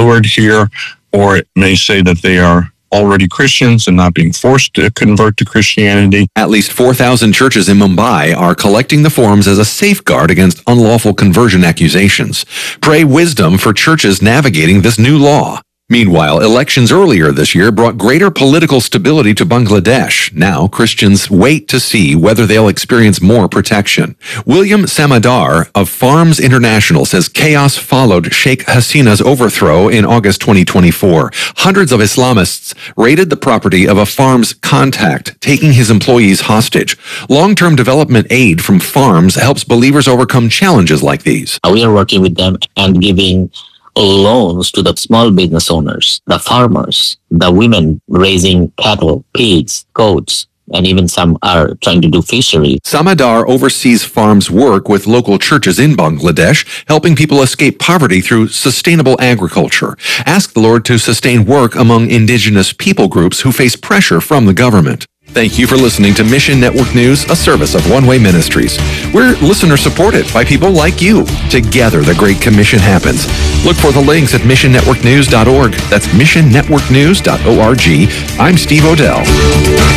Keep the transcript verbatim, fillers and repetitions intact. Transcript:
convert here, or it may say that they are already Christians and not being forced to convert to Christianity. At least four thousand churches in Mumbai are collecting the forms as a safeguard against unlawful conversion accusations. Pray wisdom for churches navigating this new law. Meanwhile, elections earlier this year brought greater political stability to Bangladesh. Now, Christians wait to see whether they'll experience more protection. William Samadar of Farms International says chaos followed Sheikh Hasina's overthrow in August twenty twenty-four. Hundreds of Islamists raided the property of a farm's contact, taking his employees hostage. Long-term development aid from farms helps believers overcome challenges like these. We are working with them and giving loans to the small business owners, the farmers, the women raising cattle, pigs, goats, and even some are trying to do fishery. Samadar oversees farms' work with local churches in Bangladesh, helping people escape poverty through sustainable agriculture. Ask the Lord to sustain work among indigenous people groups who face pressure from the government. Thank you for listening to Mission Network News, a service of One Way Ministries. We're listener-supported by people like you. Together, the Great Commission happens. Look for the links at mission network news dot org. That's mission network news dot org. I'm Steve Odell.